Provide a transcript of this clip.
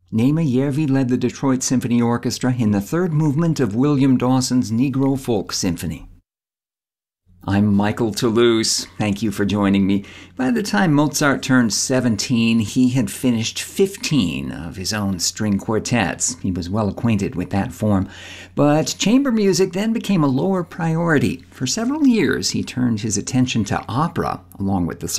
Nema Järvi led the Detroit Symphony Orchestra in the third movement of William Dawson's Negro Folk Symphony. I'm Michael Toulouse. Thank you for joining me. By the time Mozart turned 17, he had finished 15 of his own string quartets. He was well acquainted with that form. But chamber music then became a lower priority. For several years, he turned his attention to opera, along with the